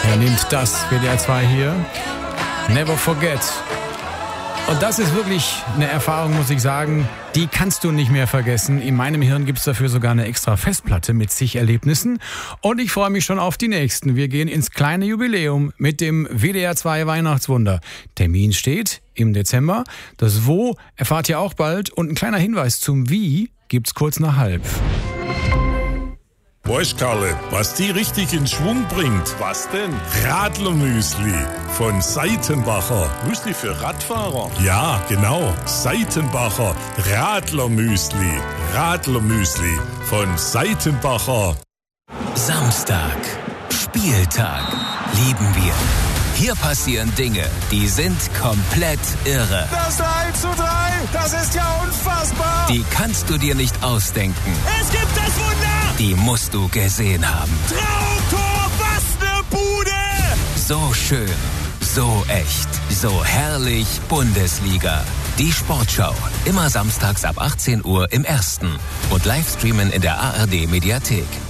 Er nimmt das WDR 2 hier. Never forget. Und das ist wirklich eine Erfahrung, muss ich sagen, die kannst du nicht mehr vergessen. In meinem Hirn gibt es dafür sogar eine extra Festplatte mit zig Erlebnissen. Und ich freue mich schon auf die nächsten. Wir gehen ins kleine Jubiläum mit dem WDR 2 Weihnachtswunder. Termin steht im Dezember. Das Wo erfahrt ihr auch bald. Und ein kleiner Hinweis zum Wie gibt's kurz nach 12:30. Weißt Karle, was die richtig in Schwung bringt? Was denn? Radlermüsli von Seitenbacher. Müsli für Radfahrer? Ja, genau. Seitenbacher Radlermüsli. Radlermüsli von Seitenbacher. Samstag. Spieltag. Lieben wir. Hier passieren Dinge, die sind komplett irre. Das 1:3, das ist ja unfassbar. Die kannst du dir nicht ausdenken. Es gibt das Wunder. Die musst du gesehen haben. Traumtor, was ne Bude. So schön, so echt, so herrlich Bundesliga. Die Sportschau, immer samstags ab 18 Uhr im Ersten und Livestreamen in der ARD Mediathek.